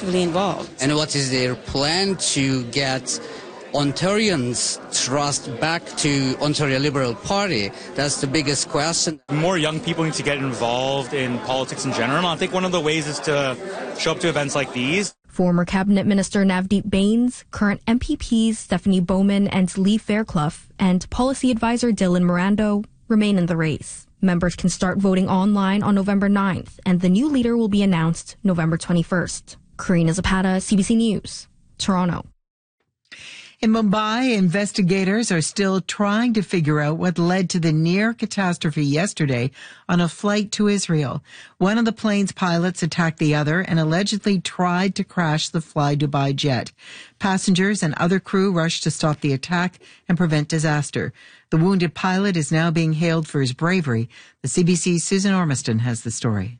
actively involved. And what is their plan to get Ontarians' trust back to Ontario Liberal Party? That's the biggest question. More young people need to get involved in politics in general. And I think one of the ways is to show up to events like these. Former Cabinet Minister Navdeep Bains, current MPPs Stephanie Bowman and Lee Fairclough, and Policy Advisor Dylan Mirando remain in the race. Members can start voting online on November 9th, and the new leader will be announced November 21st. Karina Zapata, CBC News, Toronto. In Mumbai, investigators are still trying to figure out what led to the near catastrophe yesterday on a flight to Israel. One of the plane's pilots attacked the other and allegedly tried to crash the Fly Dubai jet. Passengers and other crew rushed to stop the attack and prevent disaster. The wounded pilot is now being hailed for his bravery. The CBC's Susan Ormiston has the story.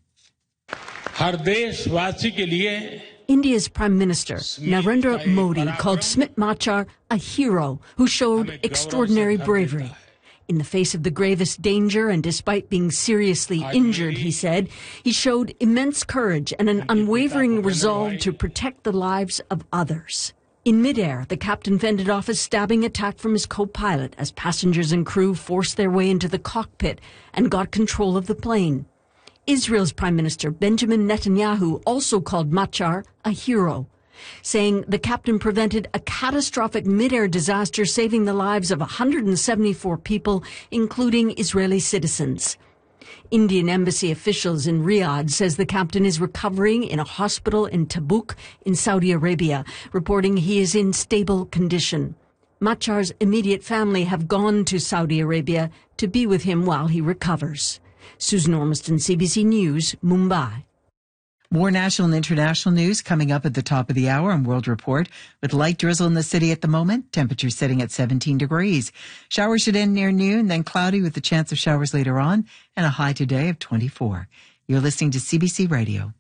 India's Prime Minister, Narendra Modi, called Smit Machar a hero who showed extraordinary bravery. In the face of the gravest danger and despite being seriously injured, he said, he showed immense courage and an unwavering resolve to protect the lives of others. In midair, the captain fended off a stabbing attack from his co-pilot as passengers and crew forced their way into the cockpit and got control of the plane. Israel's Prime Minister Benjamin Netanyahu also called Machar a hero, saying the captain prevented a catastrophic mid-air disaster, saving the lives of 174 people, including Israeli citizens. Indian embassy officials in Riyadh says the captain is recovering in a hospital in Tabuk in Saudi Arabia, reporting he is in stable condition. Machar's immediate family have gone to Saudi Arabia to be with him while he recovers. Susan Ormiston, CBC News, Mumbai. More national and international news coming up at the top of the hour on World Report. With light drizzle in the city at the moment, temperature sitting at 17 degrees. Showers should end near noon, then cloudy with the chance of showers later on, and a high today of 24. You're listening to CBC Radio.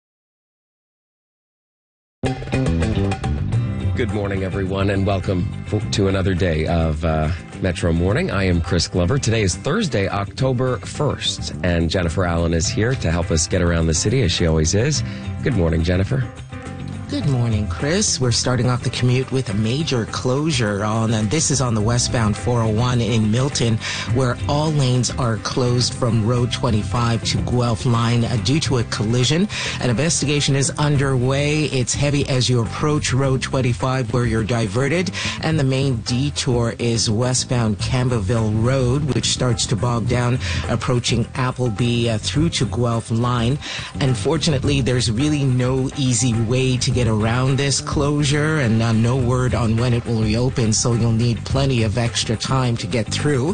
Good morning, everyone, and welcome to another day of Metro Morning. I am Chris Glover. Today is Thursday, October 1st, and Jennifer Allen is here to help us get around the city, as she always is. Good morning, Jennifer. Good morning, Chris. We're starting off the commute with a major closure and this is on the westbound 401 in Milton, where all lanes are closed from Road 25 to Guelph Line due to a collision. An investigation is underway. It's heavy as you approach Road 25, where you're diverted, and the main detour is westbound Campbellville Road, which starts to bog down approaching Appleby through to Guelph Line. Unfortunately, there's really no easy way to get around this closure, and no word on when it will reopen, so you'll need plenty of extra time to get through.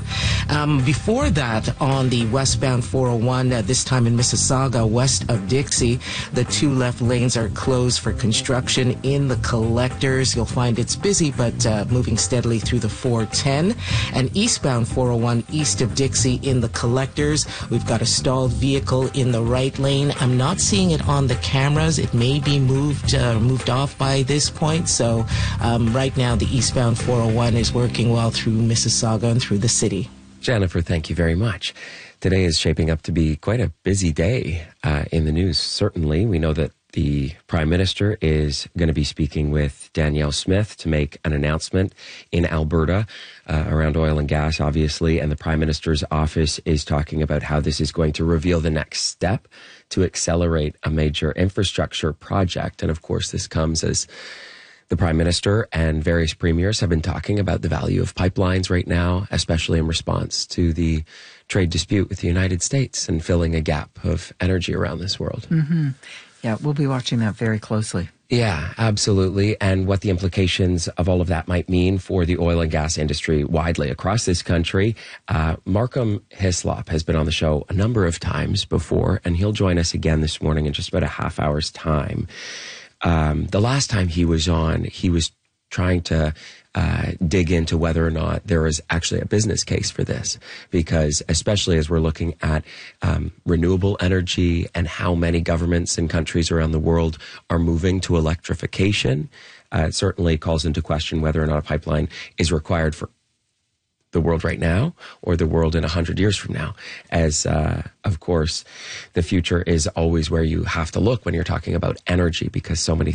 Before that, on the westbound 401, this time in Mississauga, west of Dixie, the two left lanes are closed for construction in the collectors. You'll find it's busy, but moving steadily through the 410. And eastbound 401, east of Dixie in the collectors, we've got a stalled vehicle in the right lane. I'm not seeing it on the cameras. It may be moved off by this point. So right now, the eastbound 401 is working well through Mississauga and through the city. Jennifer, thank you very much. Today is shaping up to be quite a busy day in the news. Certainly, we know that the Prime Minister is going to be speaking with Danielle Smith to make an announcement in Alberta around oil and gas, obviously, and the Prime Minister's office is talking about how this is going to reveal the next step to accelerate a major infrastructure project. And of course, this comes as the Prime Minister and various premiers have been talking about the value of pipelines right now, especially in response to the trade dispute with the United States and filling a gap of energy around this world. Mm-hmm. Yeah, we'll be watching that very closely. Yeah, absolutely. And what the implications of all of that might mean for the oil and gas industry widely across this country. Markham Hislop has been on the show a number of times before, and he'll join us again this morning in just about a half hour's time. The last time he was on, he was trying to dig into whether or not there is actually a business case for this, because especially as we're looking at renewable energy and how many governments and countries around the world are moving to electrification, it certainly calls into question whether or not a pipeline is required for the world right now or the world in 100 years from now, as of course the future is always where you have to look when you're talking about energy, because so many